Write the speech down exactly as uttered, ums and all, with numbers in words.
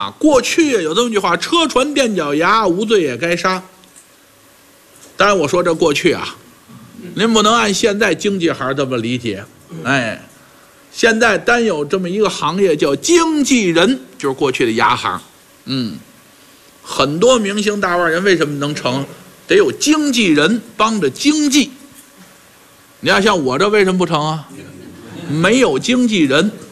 啊，过去有这么句话：车船垫脚牙，无罪也该杀。当然，我说这过去啊，您不能按现在经济行这么理解。哎，现在单有这么一个行业叫经纪人，就是过去的牙行。嗯，很多明星大腕人为什么能成？得有经纪人帮着经纪。你要像我这为什么不成啊？没有经纪人。